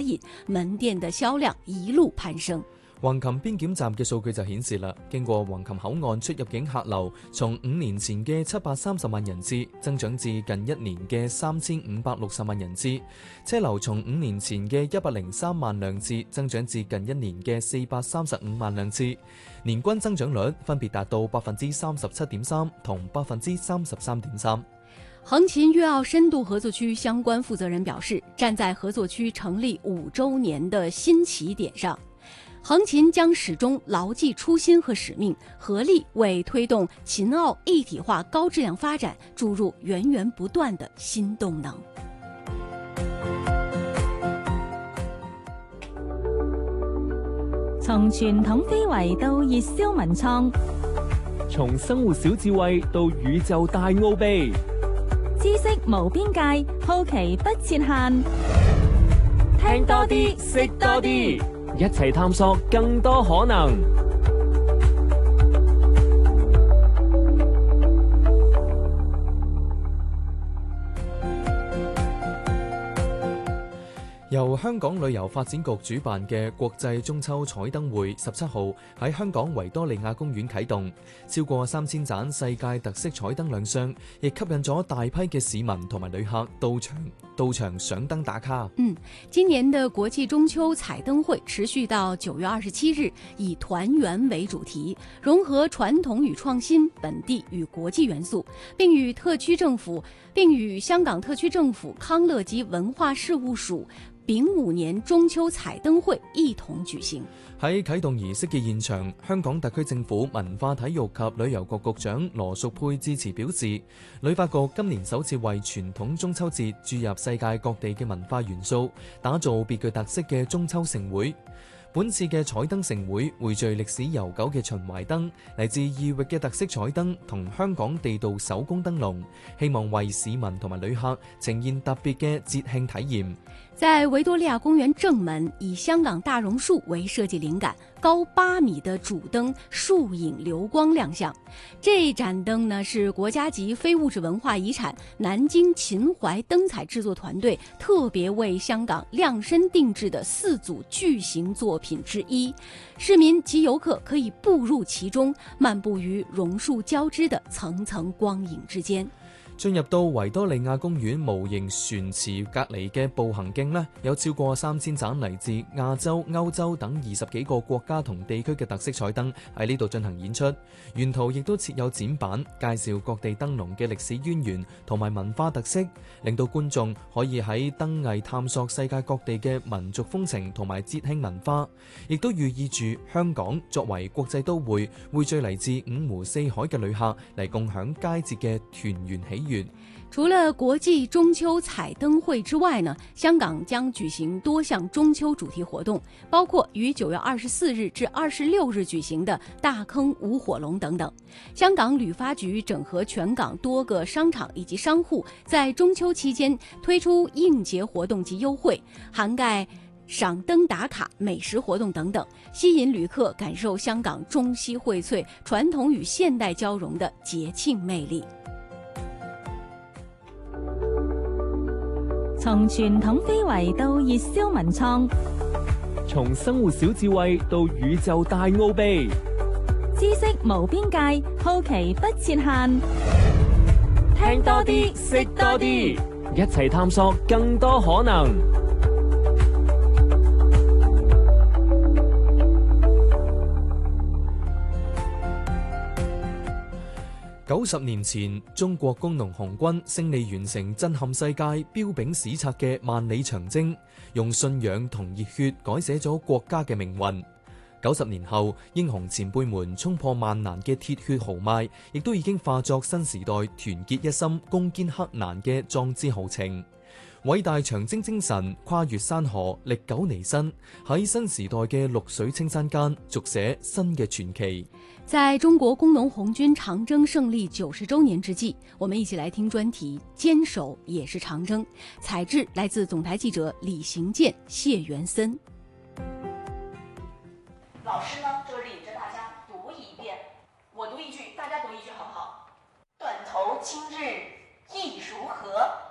引，门店的銷量一路攀升。 橫琴邊檢站嘅數據就顯示啦，經過橫琴口岸出入境客流，從5年前嘅730萬人次增長至近1年嘅3560萬人次；車流從5年前嘅103萬輛次增長至近1年嘅435萬輛次，年均增長率分別達到37.3%同33.3%。 橫琴粵澳深度合作區相關負責人表示，站在合作區成立5週年的新起點上，橫琴將始終牢記初心和使命，合力為推動秦澳一體化高質量發展注入源源不斷的新動能。 從傳統非遺到熱銷文創， 從生活小智慧到宇宙大奧秘， 知識無邊界，好奇不設限。 聽多啲，識多啲，一齊探索更多可能。 由香港旅遊發展局主辦嘅國際中秋彩燈會17號喺香港維多利亞公園啟動，超過3000盞世界特色彩燈亮相，亦吸引咗大批嘅市民同埋旅客到場上燈打卡。 今年的國際中秋彩燈會持續到9月27日，以團圓為主題，融合傳統與創新、本地與國際元素，並與香港特區政府康樂及文化事務署丙午年中秋彩燈會一同舉行。 喺啟動儀式嘅現場，香港特區政府文化體育及旅遊局局長羅淑佩致辭表示，旅發局今年首次為傳統中秋節注入世界各地嘅文化元素，打造別具特色嘅中秋盛會。本次嘅彩燈盛會匯聚歷史悠久嘅秦淮燈、嚟自異域嘅特色彩燈同香港地道手工燈籠，希望為市民同埋旅客呈現特別嘅節慶體驗。 在維多利亞公園正門，以香港大榕樹為設計靈感，高8米的主燈樹影流光亮相。這盞燈呢，是國家級非物質文化遺產南京秦淮燈彩製作團隊特別為香港量身定製的4組巨型作品之一。市民及遊客可以步入其中，漫步於榕樹交織的層層光影之間。 進入到維多利亞公園模型船池隔離嘅步行徑呢，有超過3000盞嚟自亞洲、歐洲等20幾個國家同地區嘅特色彩燈喺呢度進行演出。沿途亦都設有展板，介紹各地燈籠嘅歷史淵源同埋文化特色，令到觀眾可以喺燈藝探索世界各地嘅民族風情同埋節慶文化，亦都寓意住香港作為國際都會，匯聚嚟自5湖4海嘅旅客嚟共享佳節嘅團圓喜悅。 除了國際中秋彩燈會之外呢，香港將舉行多項中秋主題活動，包括於9月24日至26日舉行的大坑舞火龍等等。香港旅發局整合全港多個商場以及商戶，在中秋期間推出應節活動及優惠，涵蓋賞燈打卡、美食活動等等，吸引旅客感受香港中西薈萃、傳統與現代交融的節慶魅力。 從傳統非遺到熱銷文創， 從生活小智慧到宇宙大奧秘， 知識無邊界，好奇不設限。 聽多啲，識多啲，一齊探索更多可能。 90年前，中國工農紅軍勝利完成震撼世界、彪炳史冊嘅萬里長征，用信仰同熱血改寫咗國家嘅命運。90年後，英雄前輩們衝破萬難嘅鐵血豪邁，亦都已經化作新時代團結一心、攻堅克難嘅壯志豪情。偉大長征精神跨越山河，歷久彌新，喺新時代嘅綠水青山間續寫新嘅傳奇。 在中國工農紅軍長征勝利90週年之際，我們一起來聽專題《堅守也是長征》，採製來自總台記者李行健、謝元森。 老師呢就領着大家讀一遍，我讀一句，大家讀一句，好不好？斷頭今日意如何？